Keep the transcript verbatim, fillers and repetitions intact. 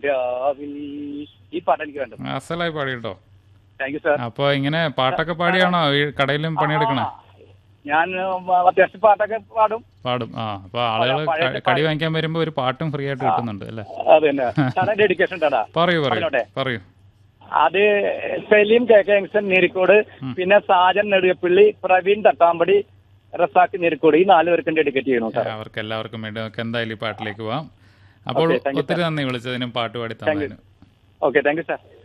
രാവിൽ ഈ പാട്ട് എനിക്ക് വേണ്ടത്. അസലായി പാടി കേട്ടോ. Thank you sir. അപ്പൊ ഇങ്ങനെ പാട്ടൊക്കെ പാടിയാണോ ഈ കടയിലും പണിയെടുക്കണേ? ഞാൻ അത്യാവശ്യം പാട്ടൊക്കെ പാടും. പാടും. ആ അപ്പൊ ആളുകൾ കടി വാങ്ങിക്കാൻ വരുമ്പോ ഒരു പാട്ടും ഫ്രീ ആയിട്ട് കിട്ടുന്നുണ്ട് അല്ലേ? അത് തന്നെ ഡെഡിക്കേഷൻ. പറയൂ പറയൂ പറയൂ. അത് സലീം കെ കെ എങ്സൺ നീരിക്കോട്, പിന്നെ സാജൻ നെടുകപ്പള്ളി, പ്രവീൺ തട്ടാമ്പടി, റസാഖ് നീരിക്കോട്, ഈ നാല് പേർക്കും ഡെഡിക്കേറ്റ് ചെയ്യണം സാർ. അവർക്ക് എല്ലാവർക്കും വേണ്ടി നമുക്ക് എന്തായാലും ഈ പാട്ടിലേക്ക് പോവാം. അപ്പോൾ ഒത്തിരി നന്ദി വിളിച്ചതിനും പാട്ട് പാടി തന്നതിനും. Okay, thank you sir.